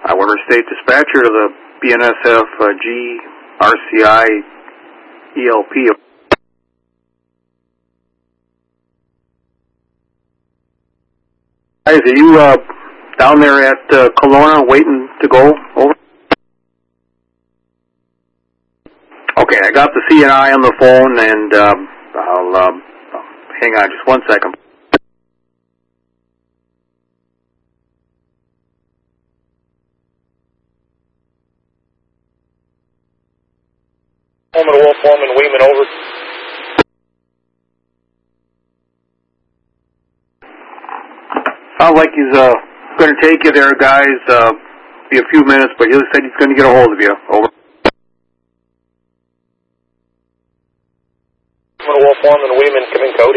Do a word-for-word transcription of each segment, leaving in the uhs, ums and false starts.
I Water State Dispatcher to the B N S F uh, G R C I E L P. Guys, are you uh, down there at uh, Kelowna waiting to go? Over. Okay, I got the C N I on the phone, and um, I'll um, hang on just one second. Foreman, Wolf, Foreman, Weeman, over. Sounds like he's uh, going to take you there, guys. Uh, be a few minutes, but he said he's going to get a hold of you. Over. Foreman, Wolf, Foreman, Weeman, come in, Cody.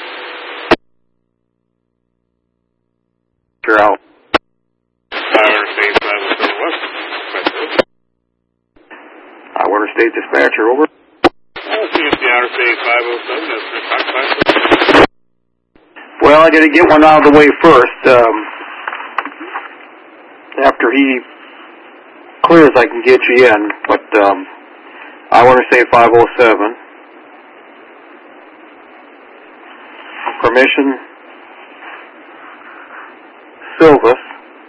You're out. Water State five oh seven West. I Water State Dispatcher, over. I'll see if the Outer State five oh seven is the contact. Well, I got to get one out of the way first. Um, after he clears, I can get you in. But um, I want to say five oh seven. Permission. Silvis.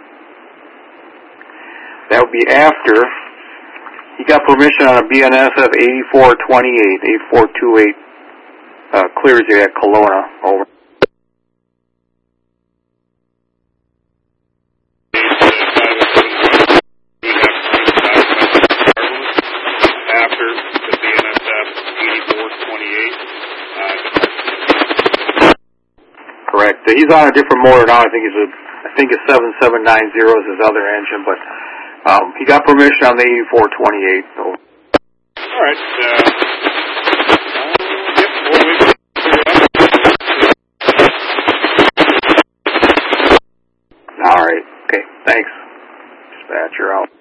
That would be after he got permission on a B N S F eighty-four twenty-eight, eighty-four twenty-eight, uh, clears you at Kelowna, over. After the B N S F eighty-four twenty-eight. Correct. He's on a different motor now. I think he's a, I think it's seven seven nine zero is his other engine, but um, he got permission on the eighty-four twenty-eight. So. All right. Uh, yep, we'll wait. All right. Okay. Thanks. Dispatcher out.